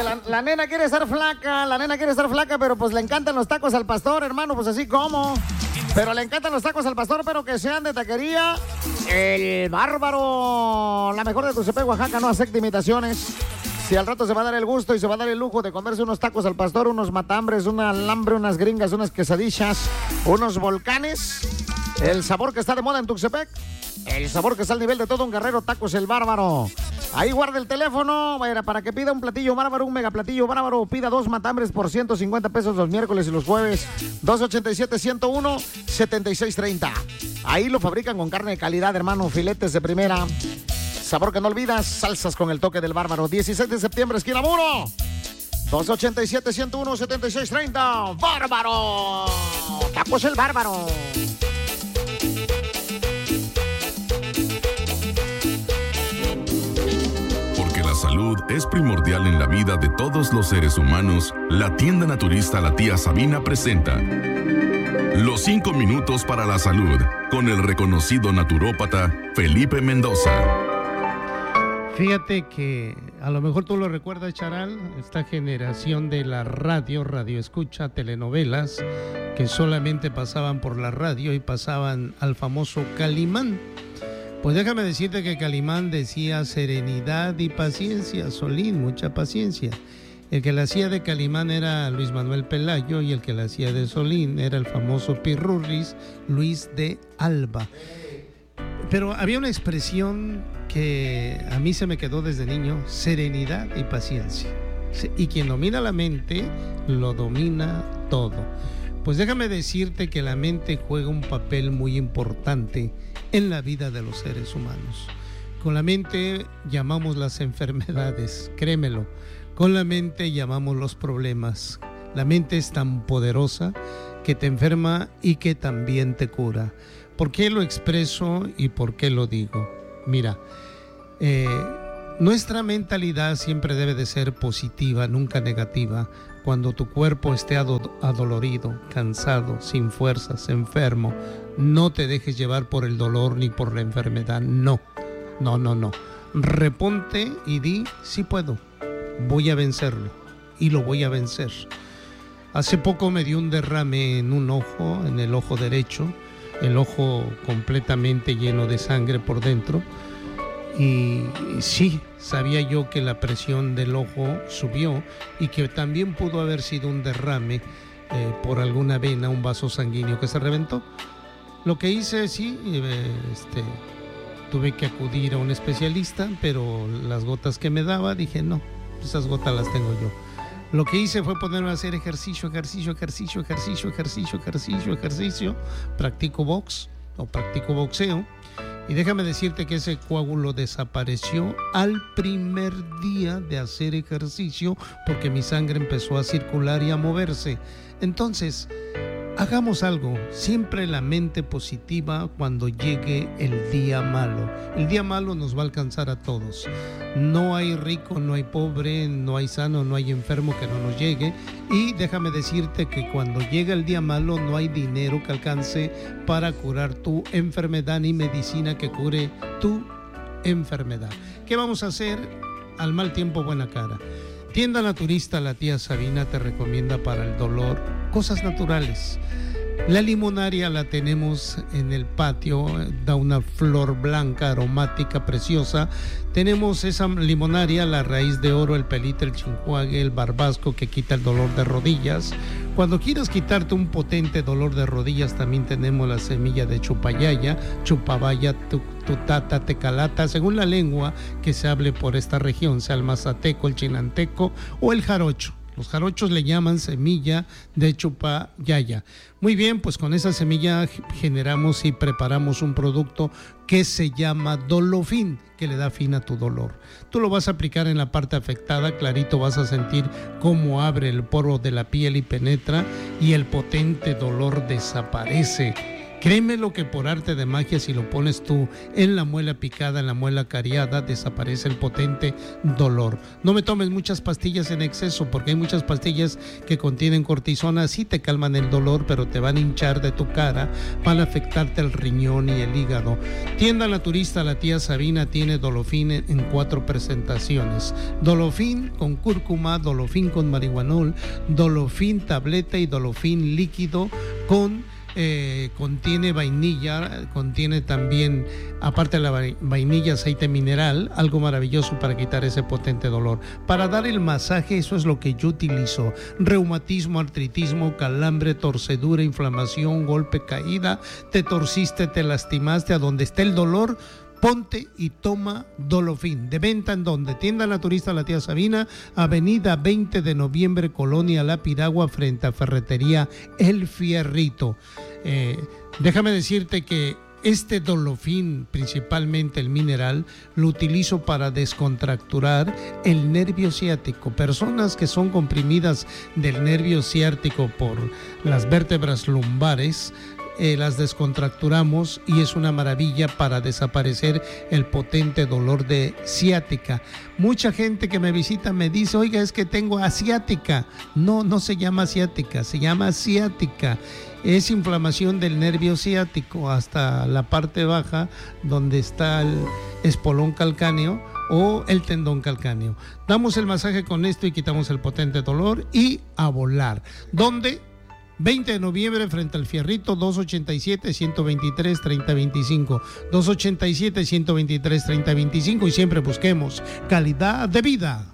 la nena quiere estar flaca, pero pues le encantan los tacos al pastor, hermano, pues así como. Pero le encantan los tacos al pastor, pero que sean de taquería El Bárbaro. La mejor de Tuxtepec, Oaxaca, no acepta imitaciones. Si al rato se va a dar el gusto y se va a dar el lujo de comerse unos tacos al pastor, unos matambres, un alambre, unas gringas, unas quesadillas, unos volcanes, el sabor que está de moda en Tuxtepec, el sabor que está al nivel de todo un guerrero, Tacos El Bárbaro. Ahí guarda el teléfono para que pida un platillo bárbaro, un mega platillo bárbaro. Pida 2 matambres por 150 pesos los miércoles y los jueves. 287-101-7630. Ahí lo fabrican con carne de calidad, hermano, filetes de primera. Sabor que no olvidas, salsas con el toque del Bárbaro. 16 de septiembre, esquina Muro. 287-101-7630. ¡Bárbaro! Tacos El Bárbaro. La salud es primordial en la vida de todos los seres humanos. La tienda naturista La Tía Sabina presenta Los 5 minutos para la salud con el reconocido naturópata Felipe Mendoza. Fíjate que a lo mejor tú lo recuerdas, Charal, esta generación de la radio escucha, telenovelas que solamente pasaban por la radio y pasaban al famoso Calimán. Pues déjame decirte que Calimán decía serenidad y paciencia, Solín, mucha paciencia. El que la hacía de Calimán era Luis Manuel Pelayo y el que la hacía de Solín era el famoso Pirurris, Luis de Alba. Pero había una expresión que a mí se me quedó desde niño, serenidad y paciencia. Y quien domina la mente, lo domina todo. Pues déjame decirte que la mente juega un papel muy importante en la vida de los seres humanos. Con la mente llamamos las enfermedades, créemelo. Con la mente llamamos los problemas. La mente es tan poderosa que te enferma y que también te cura. ¿Por qué lo expreso y por qué lo digo? Mira, nuestra mentalidad siempre debe de ser positiva, nunca negativa. Cuando tu cuerpo esté adolorido, cansado, sin fuerzas, enfermo, no te dejes llevar por el dolor ni por la enfermedad. No. Reponte y di, sí puedo, voy a vencerlo y lo voy a vencer. Hace poco me dio un derrame en un ojo, en el ojo derecho, el ojo completamente lleno de sangre por dentro. Y sí, sabía yo que la presión del ojo subió y que también pudo haber sido un derrame por alguna vena, un vaso sanguíneo que se reventó. Lo que hice, sí, tuve que acudir a un especialista, pero las gotas que me daba, dije, no, esas gotas las tengo yo. Lo que hice fue ponerme a hacer ejercicio. Practico box o practico boxeo. Y déjame decirte que ese coágulo desapareció al primer día de hacer ejercicio porque mi sangre empezó a circular y a moverse. Entonces, hagamos algo, siempre la mente positiva cuando llegue el día malo. El día malo nos va a alcanzar a todos. No hay rico, no hay pobre, no hay sano, no hay enfermo que no nos llegue. Y déjame decirte que cuando llega el día malo no hay dinero que alcance para curar tu enfermedad ni medicina que cure tu enfermedad. ¿Qué vamos a hacer? Al mal tiempo, buena cara. Tienda Naturista La Tía Sabina te recomienda para el dolor cosas naturales. La limonaria la tenemos en el patio, da una flor blanca, aromática, preciosa. Tenemos esa limonaria, la raíz de oro, el pelite, el chinjuague, el barbasco que quita el dolor de rodillas. Cuando quieras quitarte un potente dolor de rodillas, también tenemos la semilla de chupayaya, chupabaya, tutata, tecalata, según la lengua que se hable por esta región, sea el mazateco, el chinanteco o el jarocho. Los jarochos le llaman semilla de chupayaya. Muy bien, pues con esa semilla generamos y preparamos un producto que se llama Dolofin, que le da fin a tu dolor. Tú lo vas a aplicar en la parte afectada, clarito vas a sentir cómo abre el poro de la piel y penetra y el potente dolor desaparece. Créeme lo que por arte de magia, si lo pones tú en la muela picada, en la muela cariada, desaparece el potente dolor. No me tomes muchas pastillas en exceso, porque hay muchas pastillas que contienen cortisona, sí te calman el dolor, pero te van a hinchar de tu cara, van a afectarte el riñón y el hígado. Tienda Naturista La Tía Sabina tiene Dolofin en 4 presentaciones. Dolofin con cúrcuma, Dolofin con marihuanol, Dolofin tableta y Dolofin líquido contiene vainilla, contiene también, aparte de la vainilla, aceite mineral, algo maravilloso para quitar ese potente dolor. Para dar el masaje, eso es lo que yo utilizo: reumatismo, artritismo, calambre, torcedura, inflamación, golpe, caída, te torciste, te lastimaste, a donde esté el dolor, ponte y toma Dolofin. ¿De venta en dónde? Tienda Naturista La Tía Sabina, avenida 20 de noviembre, Colonia La Piragua, frente a Ferretería El Fierrito. Déjame decirte que este Dolofin, principalmente el mineral, lo utilizo para descontracturar el nervio ciático. Personas que son comprimidas del nervio ciático por las vértebras lumbares, las descontracturamos y es una maravilla para desaparecer el potente dolor de ciática. Mucha gente que me visita me dice: oiga, es que tengo asiática. No se llama asiática, se llama ciática. Es inflamación del nervio ciático hasta la parte baja, donde está el espolón calcáneo o el tendón calcáneo. Damos el masaje con esto y quitamos el potente dolor y a volar. ¿Dónde? 20 de noviembre, frente al Fierrito, 287-123-3025, 287-123-3025, y siempre busquemos calidad de vida.